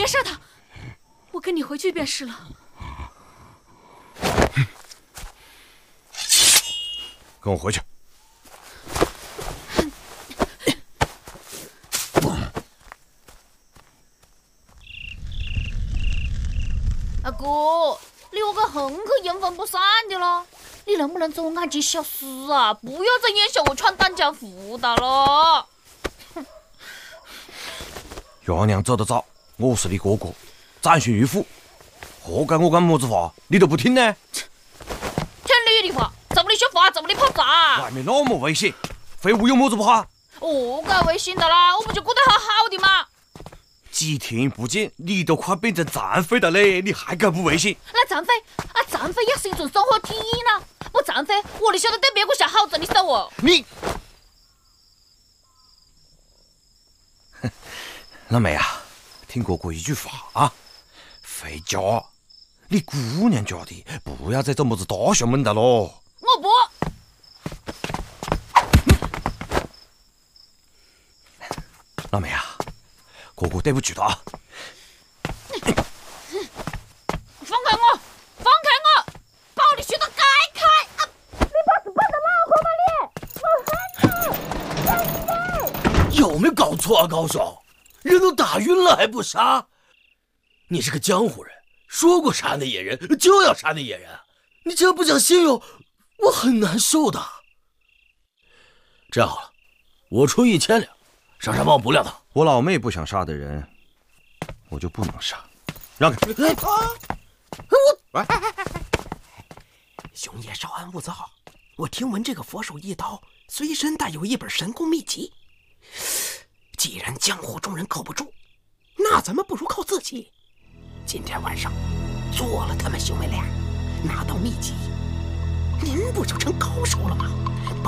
事的，我跟你回去便是了。 跟我回去。 阿哥，你何个横去阴魂不散的了？你能不能做俺件小事啊？不要在眼下我闯丹江福大了。 月娘走得早，我是你哥哥，展巡玉府，何该我讲么子话，你都不听呢？ 听你的话，揍你说话，揍你跑炸。 外面那么危险，废物有么子不好？ 何该危险的啦？我不就过得好好的吗？ 几天不见，你都快变成残废了嘞，你还敢不危险？ 那残废啊，残废也是一种生活体验呢。不残废，我里晓得对别个下好子的手哦。 你，老妹啊，听哥哥一句话啊，回家，你姑娘家的，不要再做么子大小门的喽。 我不。 老妹啊，哥哥对不起了啊。 放开我！放开我！把我的血都改开！啊！你把死笨的老婆吧你！ 有没有搞错啊，高兄？人都打晕了还不杀？你是个江湖人，说过杀那野人就要杀那野人，你这不讲信用，我很难受的。这样好了，我出1000两，上山帮我补2趟。 我老妹不想杀的人，我就不能杀。让开！ 兄爷稍安勿躁，我听闻这个佛手一刀随身带有一本神功秘籍。既然江湖中人靠不住，那咱们不如靠自己。今天晚上做了他们兄妹俩，拿到秘籍，您不就成高手了吗？